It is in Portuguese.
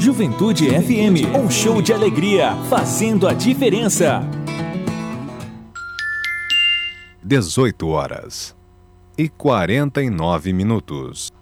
Juventude FM, um show de alegria, fazendo a diferença. 18h49.